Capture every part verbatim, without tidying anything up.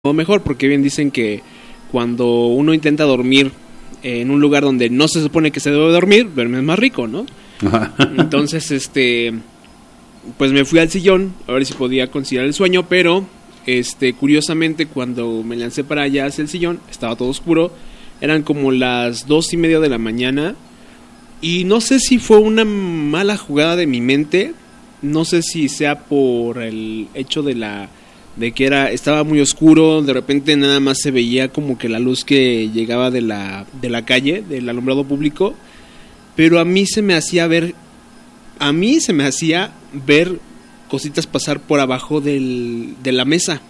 mejor, porque bien dicen que cuando uno intenta dormir en un lugar donde no se supone que se debe dormir, duermes más rico, ¿no? Entonces, este, pues me fui al sillón a ver si podía conciliar el sueño, pero este, curiosamente cuando me lancé para allá hacia el sillón, estaba todo oscuro, eran como las dos y media de la mañana, y no sé si fue una mala jugada de mi mente, no sé si sea por el hecho de la de que era estaba muy oscuro, de repente nada más se veía como que la luz que llegaba de la de la calle, del alumbrado público, pero a mí se me hacía ver a mí se me hacía ver cositas pasar por abajo del, de la mesa.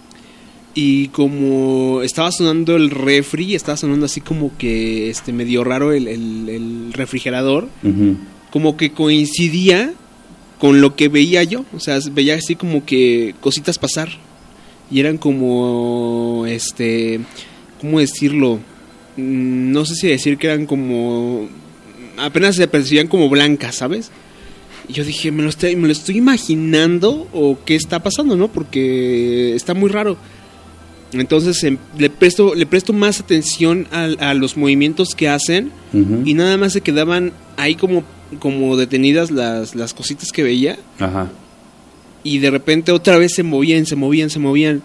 Y como estaba sonando el refri, estaba sonando así como que este medio raro el, el, el refrigerador, uh-huh. Como que coincidía con lo que veía yo, o sea, veía así como que cositas pasar y eran como, este, ¿cómo decirlo? No sé si decir que eran como, apenas se percibían como blancas, ¿sabes? Y yo dije, ¿me lo estoy, me lo estoy imaginando o qué está pasando, no? Porque está muy raro. Entonces eh, le presto le presto más atención a, a los movimientos que hacen, uh-huh. Y nada más se quedaban ahí como como detenidas las, las cositas que veía. Ajá. Y de repente otra vez se movían, se movían, se movían.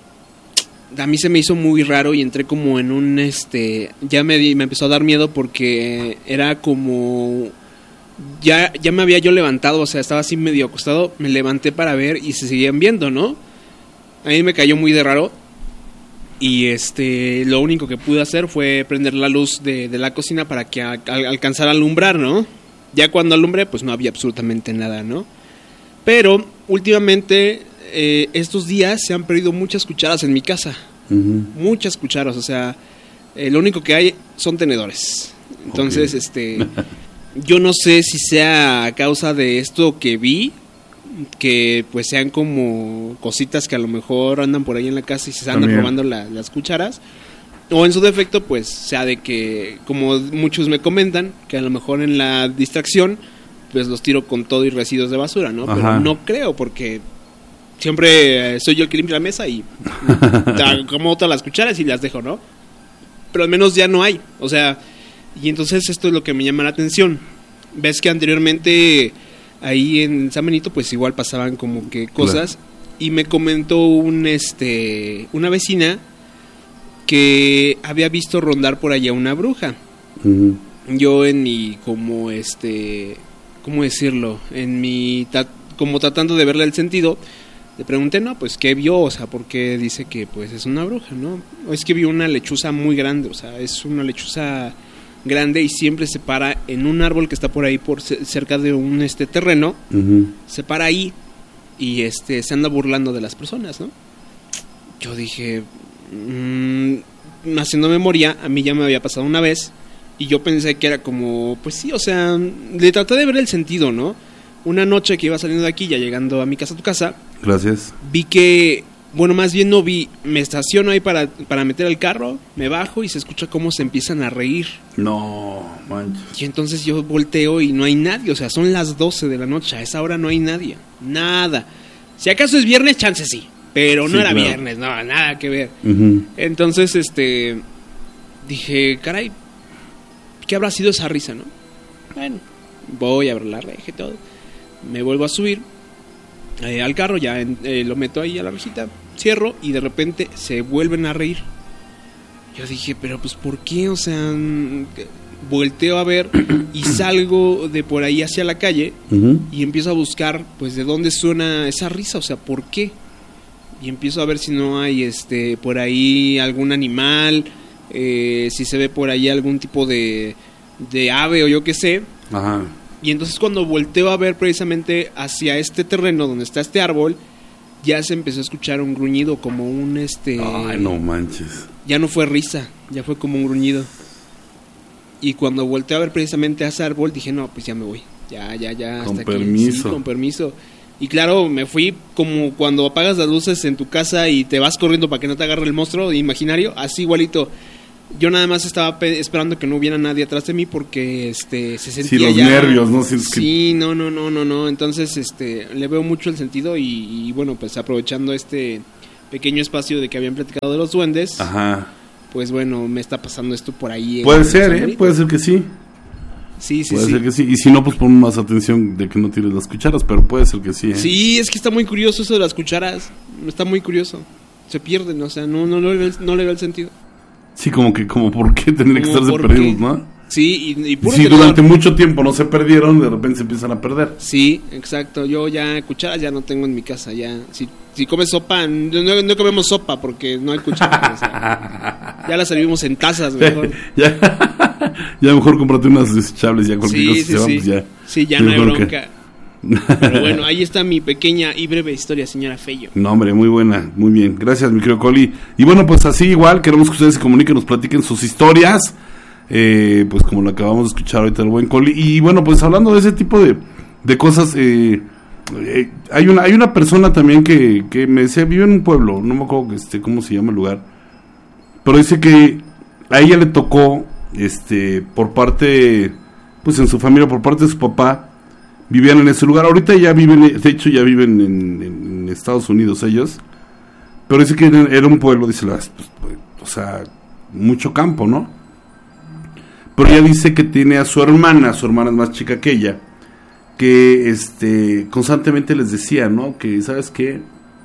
A mí se me hizo muy raro y entré como en un este ya me me empezó a dar miedo porque era como ya ya me había yo levantado, o sea, estaba así medio acostado, me levanté para ver y se seguían viendo, ¿no? A mí me cayó muy de raro. Y este lo único que pude hacer fue prender la luz de, de la cocina para que a, a, alcanzara a alumbrar, ¿no? Ya cuando alumbré, pues no había absolutamente nada, ¿no? Pero últimamente, eh, estos días se han perdido muchas cucharas en mi casa. Uh-huh. Muchas cucharas, o sea, eh, lo único que hay son tenedores. Entonces, okay. este, yo no sé si sea a causa de esto que vi, que pues sean como cositas que a lo mejor andan por ahí en la casa y se andan También. probando la, las cucharas, o en su defecto pues sea de que, como muchos me comentan, que a lo mejor en la distracción pues los tiro con todo y residuos de basura, ¿no? Ajá. Pero no creo, porque siempre soy yo el que limpia la mesa y como todas las cucharas y las dejo, ¿no? Pero al menos ya no hay, o sea, y entonces esto es lo que me llama la atención. Ves que anteriormente ahí en San Benito pues igual pasaban como que cosas, claro. Y me comentó un este una vecina que había visto rondar por allá una bruja. Uh-huh. Yo en mi como este ¿cómo decirlo? En mi ta- como tratando de verle el sentido, le pregunté, no, pues qué vio, o sea, porque dice que pues es una bruja, ¿no? O es que vio una lechuza muy grande, o sea, es una lechuza grande y siempre se para en un árbol que está por ahí por cerca de un este terreno, uh-huh. Se para ahí y este se anda burlando de las personas, ¿no? Yo dije, mmm, haciendo memoria, a mí ya me había pasado una vez y yo pensé que era como, pues sí, o sea, le traté de ver el sentido, ¿no? Una noche que iba saliendo de aquí, ya llegando a mi casa, a tu casa, gracias, vi que, bueno, más bien no vi, me estaciono ahí para, para meter el carro, me bajo y se escucha cómo se empiezan a reír. No, manches. Y entonces yo volteo y no hay nadie, o sea, son las doce de la noche, a esa hora no hay nadie, nada. Si acaso es viernes, chance sí, pero no sí, era claro. Viernes, no, nada que ver. Uh-huh. Entonces, este, dije, caray, ¿qué habrá sido esa risa, no? Bueno, voy a ver la reja y todo, me vuelvo a subir Eh, al carro, ya eh, lo meto ahí a la rejita, cierro y de repente se vuelven a reír. Yo dije, pero pues ¿por qué? O sea, volteo a ver y salgo de por ahí hacia la calle, uh-huh. Y empiezo a buscar pues de dónde suena esa risa, o sea, ¿por qué? Y empiezo a ver si no hay este por ahí algún animal, eh, si se ve por ahí algún tipo de, de ave o yo qué sé. Ajá. Y entonces cuando volteo a ver precisamente hacia este terreno donde está este árbol, ya se empezó a escuchar un gruñido, como un este... Ay, no manches. Ya no fue risa, ya fue como un gruñido. Y cuando volteo a ver precisamente a ese árbol, dije, no, pues ya me voy. Ya, ya, ya. Con hasta permiso. Aquí. Sí, con permiso. Y claro, me fui como cuando apagas las luces en tu casa y te vas corriendo para que no te agarre el monstruo imaginario, así igualito. Yo nada más estaba pe- esperando que no hubiera nadie atrás de mí porque este se sentía sí, los ya... nervios, ¿no? Sí, sí, no, no, no, no, no. Entonces, este, le veo mucho el sentido y, y bueno, pues aprovechando este pequeño espacio de que habían platicado de los duendes, ajá, pues bueno, me está pasando esto por ahí. Puede ser, ¿eh? Puede ser que sí. Sí, sí, puede sí. ser que sí. Y si no, pues pon más atención de que no tires las cucharas, pero puede ser que sí, ¿eh? Sí, es que está muy curioso eso de las cucharas. Está muy curioso. Se pierden, o sea, no, no, no, le, veo el, no le veo el sentido. Sí, como que, como por qué tendrían que estarse perdidos, ¿no? Sí, y, y puro si tenedor. durante mucho tiempo no se perdieron, de repente se empiezan a perder. Sí, exacto. Yo ya cucharas ya no tengo en mi casa. Ya, si, si comes sopa, no, no comemos sopa porque no hay cucharas. O sea, ya la servimos en tazas mejor. ya, ya mejor cómprate unas desechables, ya cualquier sí, cosa sí, se va, sí. pues ya. Sí, ya no hay bronca. Que... Pero bueno, ahí está mi pequeña y breve historia, señora Fello. No, hombre, muy buena, muy bien. Gracias, mi querido Coli. Y bueno, pues así igual, queremos que ustedes se comuniquen, nos platiquen sus historias. Eh, pues como lo acabamos de escuchar ahorita el buen Coli. Y bueno, pues hablando de ese tipo de, de cosas, eh, eh, hay una hay una persona también que, que me decía, vive en un pueblo, no me acuerdo este, cómo se llama el lugar, pero dice que a ella le tocó, este, por parte, pues en su familia, por parte de su papá, vivían en ese lugar. Ahorita ya viven, de hecho ya viven en, en, en Estados Unidos ellos, pero dice que era un pueblo, dice, pues, pues, o sea, mucho campo, ¿no? Pero ella dice que tiene a su hermana, su hermana es más chica que ella, que este constantemente les decía, ¿no? Que, ¿sabes qué?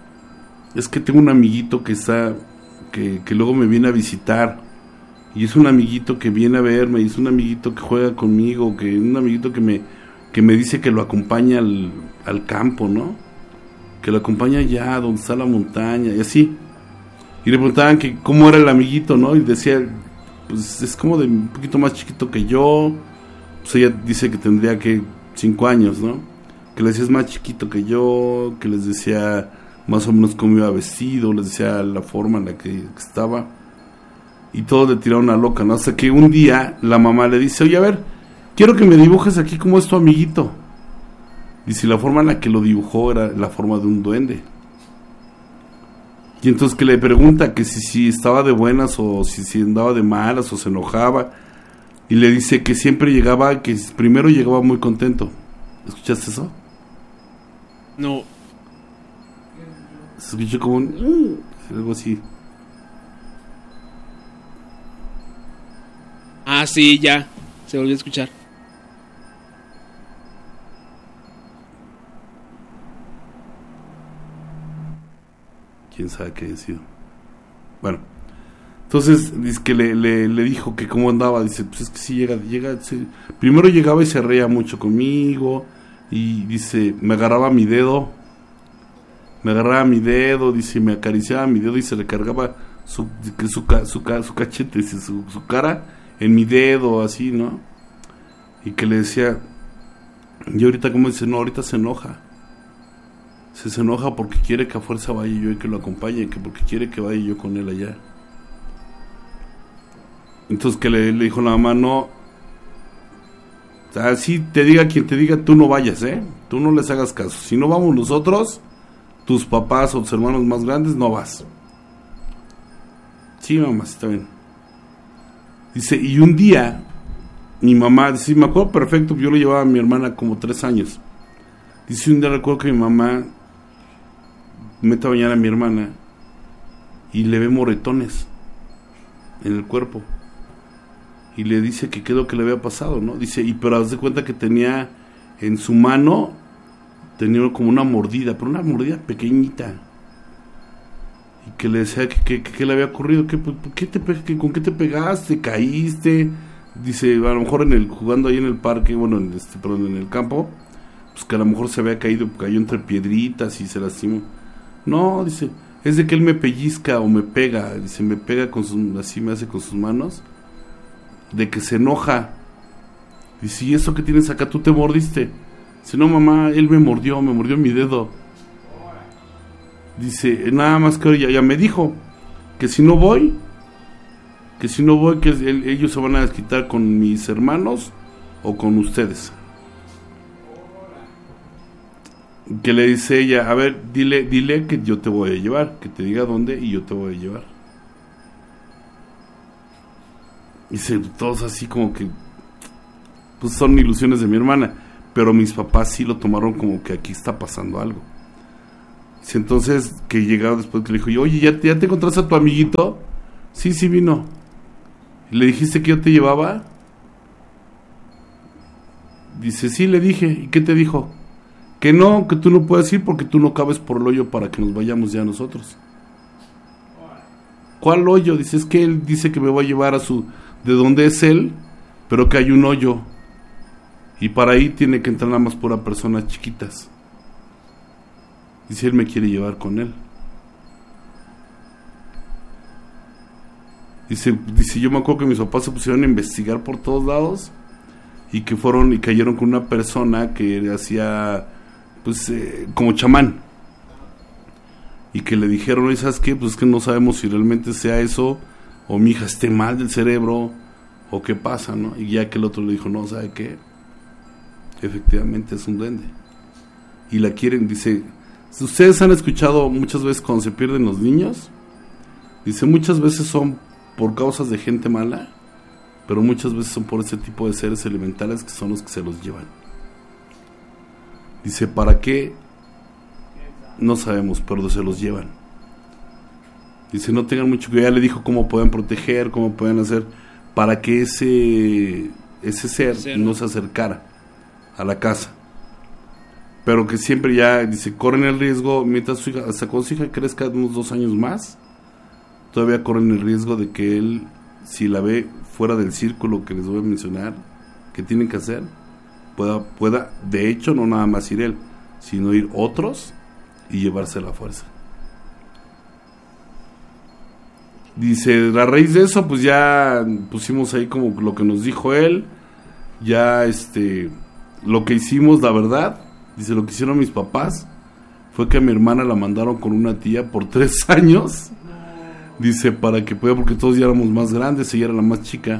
Es que tengo un amiguito que está, que, que luego me viene a visitar, y es un amiguito que viene a verme, y es un amiguito que juega conmigo, que un amiguito que me, que me dice que lo acompaña al, al campo, ¿no? Que lo acompaña allá, donde está la montaña, y así. Y le preguntaban que cómo era el amiguito, ¿no? Y decía, pues es como de un poquito más chiquito que yo. Pues ella dice que tendría que cinco años, ¿no? Que le decía es más chiquito que yo, que les decía más o menos cómo iba vestido, les decía la forma en la que estaba. Y todos le tiraron una loca, ¿no? Hasta que un día la mamá le dice, oye, a ver, quiero que me dibujes aquí cómo es tu amiguito. Y si la forma en la que lo dibujó era la forma de un duende. Y entonces que le pregunta que si, si estaba de buenas o si, si andaba de malas o se enojaba. Y le dice que siempre llegaba, que primero llegaba muy contento. ¿Escuchaste eso? No. Se escuchó como un... algo así. Ah, sí, ya. Se volvió a escuchar. Quién sabe qué ha sido. Bueno, entonces dice que le, le, le dijo que cómo andaba. Dice, pues es que sí llega, llega sí. Primero llegaba y se reía mucho conmigo. Y dice, me agarraba mi dedo. Me agarraba mi dedo, dice, me acariciaba mi dedo y se le cargaba su, su, su, su, su cachete, dice, su, su cara en mi dedo, así, ¿no? Y que le decía, y ahorita como dice, no, ahorita se enoja. Se, se enoja porque quiere que a fuerza vaya yo y que lo acompañe, que porque quiere que vaya yo con él allá. Entonces que le, le dijo la mamá, no, así te diga quien te diga, tú no vayas, ¿eh? Tú no les hagas caso. Si no vamos nosotros, tus papás o tus hermanos más grandes, no vas. Sí, mamá, sí, está bien. Dice, y un día, mi mamá, dice, me acuerdo perfecto, yo lo llevaba a mi hermana como tres años. Dice, un día recuerdo que mi mamá mete a bañar a mi hermana y le ve moretones en el cuerpo. Y le dice que qué es lo que le había pasado, ¿no? Dice, y pero haz de cuenta que tenía en su mano, tenía como una mordida, pero una mordida pequeñita. Y que le decía que, que, que, que le había ocurrido, que, pues, ¿qué te, que, ¿con qué te pegaste? ¿Caíste? Dice, a lo mejor en el jugando ahí en el parque, bueno, en este, perdón, en el campo, pues que a lo mejor se había caído, cayó entre piedritas y se lastimó. No, dice, es de que él me pellizca o me pega, dice, me pega con sus, así me hace con sus manos, de que se enoja. Dice, ¿y eso que tienes acá? ¿Tú te mordiste? Dice, no, mamá, él me mordió, me mordió mi dedo. Dice, nada más que ya, ya me dijo que si no voy, que si no voy, que él, ellos se van a desquitar con mis hermanos o con ustedes. Que le dice ella, a ver, dile, dile que yo te voy a llevar, que te diga dónde y yo te voy a llevar. Dice, todos así como que, pues son ilusiones de mi hermana, pero mis papás sí lo tomaron como que aquí está pasando algo. Dice, entonces, que llegaron después, que le dijo, oye, ¿ya, ¿ya te encontraste a tu amiguito? Sí, sí vino. ¿Y le dijiste que yo te llevaba? Dice, sí, le dije. ¿Y qué te dijo? Que no, que tú no puedes ir porque tú no cabes por el hoyo para que nos vayamos ya nosotros. ¿Cuál hoyo? Dice, es que él dice que me va a llevar a su... de donde es él, pero que hay un hoyo. Y para ahí tiene que entrar nada más pura personas chiquitas. Dice, él me quiere llevar con él. Dice, dice, yo me acuerdo que mis papás se pusieron a investigar por todos lados y que fueron y cayeron con una persona que hacía, pues, eh, como chamán. Y que le dijeron, ¿y sabes qué? Pues es que no sabemos si realmente sea eso, o mi hija esté mal del cerebro, o qué pasa, ¿no? Y ya que el otro le dijo, no, ¿sabe qué? Efectivamente es un duende. Y la quieren, dice, ustedes han escuchado muchas veces cuando se pierden los niños, dice, muchas veces son por causas de gente mala, pero muchas veces son por ese tipo de seres elementales que son los que se los llevan. Dice, ¿para qué? No sabemos, pero se los llevan. Dice, no tengan mucho cuidado. Ya le dijo cómo pueden proteger, cómo pueden hacer para que ese ese ser sí, no se acercara a la casa. Pero que siempre ya, dice, corren el riesgo, mientras su hija, hasta cuando su hija crezca unos dos años más, todavía corren el riesgo de que él, si la ve fuera del círculo que les voy a mencionar, que tienen que hacer, pueda, pueda, de hecho, no nada más ir él, sino ir otros y llevarse a la fuerza. Dice, a raíz de eso, pues ya pusimos ahí como lo que nos dijo él, ya este, lo que hicimos, la verdad, dice, lo que hicieron mis papás fue que a mi hermana la mandaron con una tía por tres años, dice, para que pueda, porque todos ya éramos más grandes, ella era la más chica.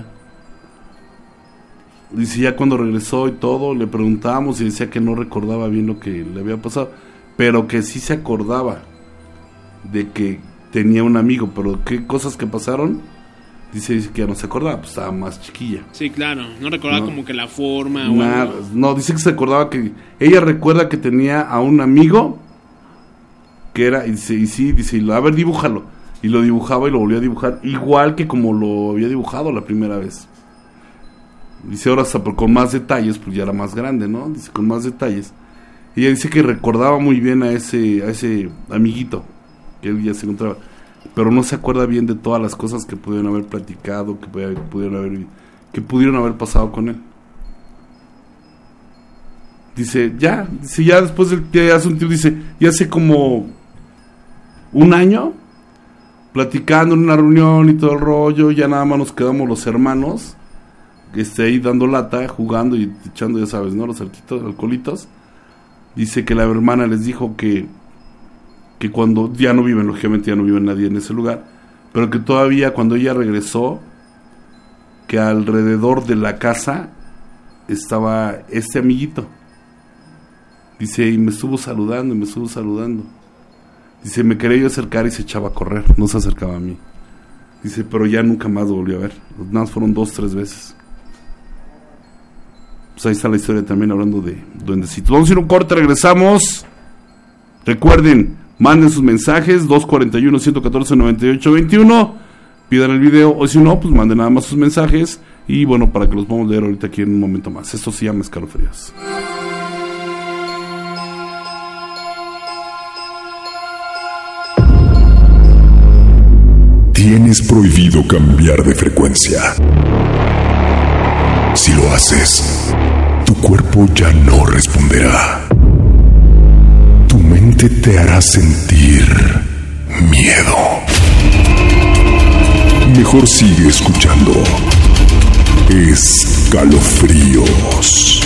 Dice, ya cuando regresó y todo, le preguntábamos y decía que no recordaba bien lo que le había pasado, pero que sí se acordaba de que tenía un amigo, pero qué cosas que pasaron, dice, dice que ya no se acordaba, pues estaba más chiquilla. Sí, claro, no recordaba no, como que la forma nada, o algo. No, dice que se acordaba que, ella recuerda que tenía a un amigo, que era, y dice, y sí, dice, a ver, dibújalo, y lo dibujaba y lo volvió a dibujar, igual que como lo había dibujado la primera vez. Dice, ahora hasta con más detalles, pues ya era más grande, ¿no? Dice, con más detalles. Y ella dice que recordaba muy bien a ese, a ese amiguito, que él ya se encontraba, pero no se acuerda bien de todas las cosas que pudieron haber platicado, que pudieron haber, que pudieron haber pasado con él. Dice, ya, dice, ya después del ya hace un tiempo, dice, ya hace como un año, platicando en una reunión y todo el rollo, ya nada más nos quedamos los hermanos, que esté ahí dando lata, jugando y echando, ya sabes, ¿no? Los alquitos, alcoholitos. Dice que la hermana les dijo que que cuando ya no viven, lógicamente ya no vive nadie en ese lugar, pero que todavía cuando ella regresó, que alrededor de la casa estaba este amiguito. Dice, y me estuvo saludando, y me estuvo saludando. Dice, me quería yo acercar y se echaba a correr, no se acercaba a mí. Dice, pero ya nunca más lo volvió a ver, nada más fueron dos, tres veces. Pues ahí está la historia también hablando de duendecitos. Vamos a ir a un corte, regresamos. Recuerden, manden sus mensajes, dos cuatro uno, uno uno cuatro, nueve ocho dos uno, pidan el video, o si no, pues manden nada más sus mensajes, y bueno, para que los podamos leer ahorita aquí en un momento más. Esto se llama Escalofríos. Tienes prohibido cambiar de frecuencia. Si lo haces, tu cuerpo ya no responderá. Tu mente te hará sentir miedo. Mejor sigue escuchando Escalofríos.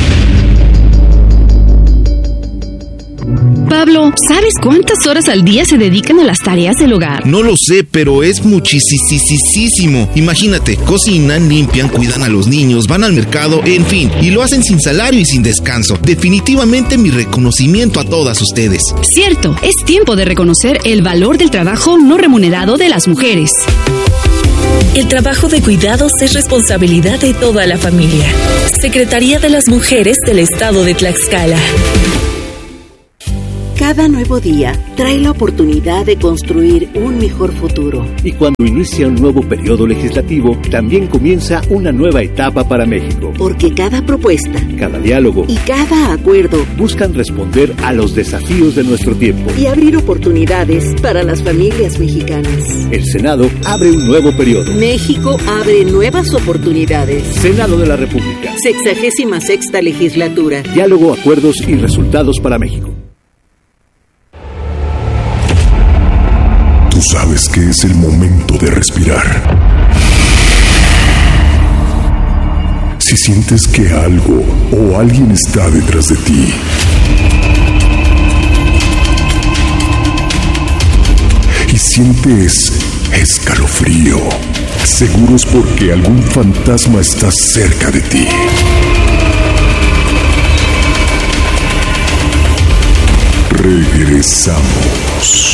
Pablo, ¿sabes cuántas horas al día se dedican a las tareas del hogar? No lo sé, pero es muchísimo. Imagínate, cocinan, limpian, cuidan a los niños, van al mercado, en fin, y lo hacen sin salario y sin descanso. Definitivamente mi reconocimiento a todas ustedes. Cierto, es tiempo de reconocer el valor del trabajo no remunerado de las mujeres. El trabajo de cuidados es responsabilidad de toda la familia. Secretaría de las Mujeres del Estado de Tlaxcala. Cada nuevo día trae la oportunidad de construir un mejor futuro. Y cuando inicia un nuevo periodo legislativo, también comienza una nueva etapa para México. Porque cada propuesta, cada diálogo y cada acuerdo buscan responder a los desafíos de nuestro tiempo y abrir oportunidades para las familias mexicanas. El Senado abre un nuevo periodo. México abre nuevas oportunidades. Senado de la República. Sexagésima sexta legislatura. Diálogo, acuerdos y resultados para México. Tú sabes que es el momento de respirar. Si sientes que algo o alguien está detrás de ti, y sientes escalofrío, seguro es porque algún fantasma está cerca de ti. Regresamos.